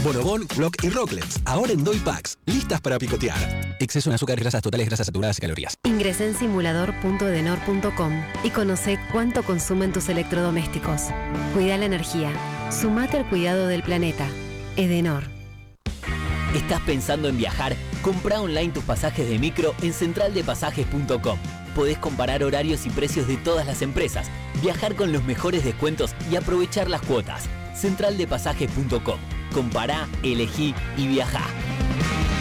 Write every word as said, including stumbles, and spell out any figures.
Bonobón, Block y Rocklets, ahora en Doy Packs, listas para picotear. Exceso en azúcares, grasas totales, grasas saturadas y calorías. Ingresá en simulador punto edenor punto com y conoce cuánto consumen tus electrodomésticos. Cuida la energía. Sumate al cuidado del planeta. Edenor. ¿Estás pensando en viajar? Comprá online tus pasajes de micro en central de pasajes punto com. Podés comparar horarios y precios de todas las empresas, viajar con los mejores descuentos y aprovechar las cuotas. central de pasajes punto com. Compará, elegí y viajá.